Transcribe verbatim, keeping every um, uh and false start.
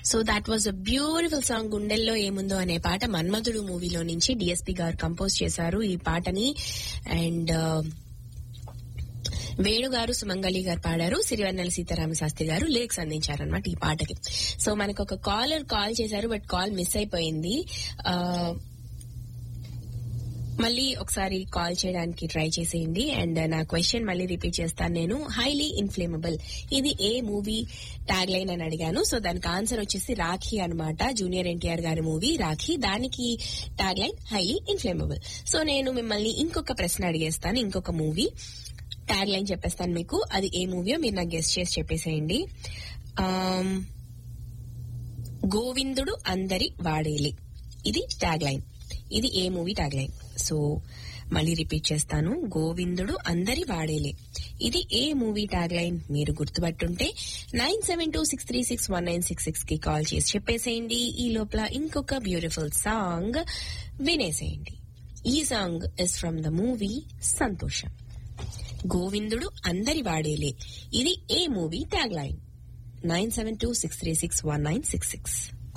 So that was a beautiful song. గుండెల్లో ఏముందో అనే పాట మన్మధుడు మూవీలో నుంచి డిఎస్పి గారు కంపోజ్ చేశారు ఈ పాటని. అండ్ వేణు గారు, సుమంగళి గారు పాడారు, సిరివెన్నెల సీతారామ శాస్త్రి గారు లిరిక్స్ అందించారనమాట ఈ పాటకి. సో మనకు ఒక కాలర్ కాల్ చేశారు, బట్ కాల్ మిస్ అయిపోయింది. మళ్ళీ ఒకసారి కాల్ చేయడానికి ట్రై చేసేయండి. అండ్ నా క్వశ్చన్ మళ్ళీ రిపీట్ చేస్తాను నేను. హైలీ ఇన్ఫ్లేమబుల్ ఇది ఏ మూవీ ట్యాగ్ లైన్ అని అడిగాను. సో దానికి ఆన్సర్ వచ్చేసి రాఖీ అనమాట. జూనియర్ ఎన్టీఆర్ గారి మూవీ రాఖీ, దానికి tag line highly inflammable. So నేను మిమ్మల్ని ఇంకొక ప్రశ్న అడిగేస్తాను, ఇంకొక మూవీ ట్యాగ్ లైన్ చెప్పేస్తాను మీకు. అది ఏ మూవీయో మీరు నాకు గెస్ట్ చేసి చెప్పేసేయండి. గోవిందుడు అందరి వాడేలి ఇది ట్యాగ్ లైన్. ఇది ఏ మూవీ ట్యాగ్ లైన్? సో మళ్ళీ రిపీట్ చేస్తాను. గోవిందుడు అందరి వాడేలే ఇది ఏ మూవీ ట్యాగ్ లైన్? మీరు గుర్తుపట్టుంటే nine seven two six three six one nine six six కి కాల్ చేసి చెప్పేసేయండి. ఈ లోపల ఇంకొక బ్యూటిఫుల్ సాంగ్ వినేసేయండి. ఈ song is from the movie సంతోషం. గోవిందుడు అందరి వాడేలే ఇది ఏ movie tag line? Nine seven two six three six one nine six six.